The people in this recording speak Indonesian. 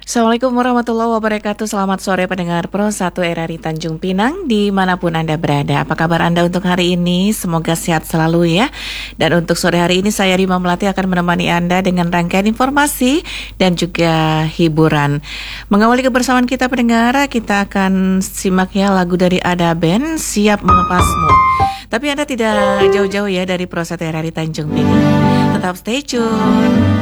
Assalamualaikum warahmatullahi wabarakatuh. Selamat sore pendengar Pro 1 RRI Tanjung Pinang dimanapun Anda berada. Apa kabar Anda untuk hari ini? Semoga sehat selalu ya. Dan untuk sore hari ini saya Rima Melati akan menemani Anda dengan rangkaian informasi dan juga hiburan. Mengawali kebersamaan kita pendengar, kita akan simak ya lagu dari Ada Band, Siap Melepasmu. Tapi Anda tidak jauh-jauh ya dari Pro 1 RRI Tanjung Pinang. Tetap stay tune.